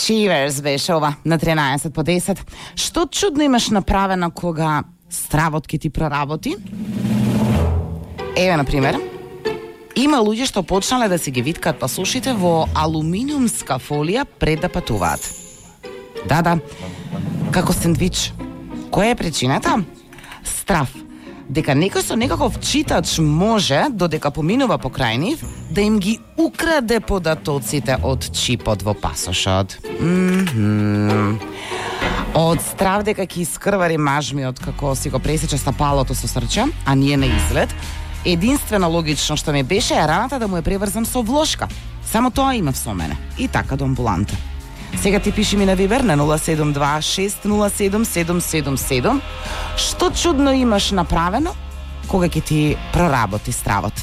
Shivers беше ова на 13 по 10. Што чудно имаш направено кога стравот ки ти проработи? Еве, например, има луѓе што почнале да си ги виткаат пасошите во алуминиумска фолија пред да патуваат. Да, како сендвич. Која е причината? Страв. Дека некој со некаков читач може, додека поминува покрај нив, да им ги украде податоците од чипот во пасошот. Од страв дека ќе искрвари мажмиот како си го пресече стапалото со срче, а ние на излет, единствено логично што ми беше е раната да му е преврзам со влошка. Само тоа имав со мене. И така до амбуланта. Сега ти пиши ми на Вибер на 072607777 што чудно имаш направено кога ќе ти проработи стравот.